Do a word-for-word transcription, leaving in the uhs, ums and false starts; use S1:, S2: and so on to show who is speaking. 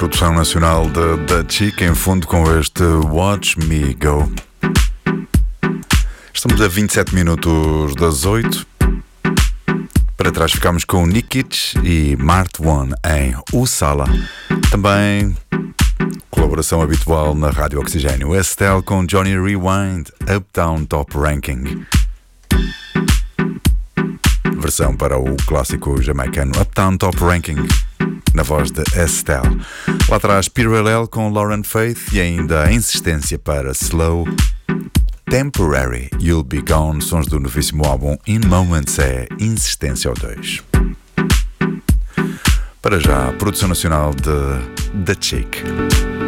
S1: Produção nacional de The Chick, em fundo com este Watch Me Go. Estamos a vinte e sete minutos das oito. Para trás ficamos com Nikic e Mart One em Usala. Também colaboração habitual na Rádio Oxigênio. Estelle com Johnny Rewind, Uptown Top Ranking. Versão para o clássico jamaicano Uptown Top Ranking, na voz de Estelle. Lá atrás, Pirelel com Lauren Faith e ainda a insistência para Slow, Temporary, You'll Be Gone, sons do novíssimo álbum In Moments, é Insistência ao dois. Para já, produção nacional de The Chick.